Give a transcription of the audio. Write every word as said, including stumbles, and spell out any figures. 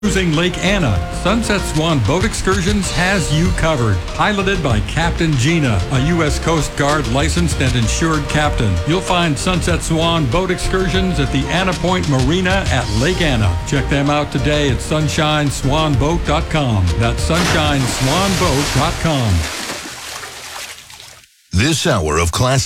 Cruising Lake Anna, Sunset Swan Boat Excursions has you covered. Piloted by Captain Gina, a U S Coast Guard licensed and insured captain. You'll find Sunset Swan Boat Excursions at the Anna Point Marina at Lake Anna. Check them out today at sunshine swan boat dot com. That's sunshine swan boat dot com. This hour of Class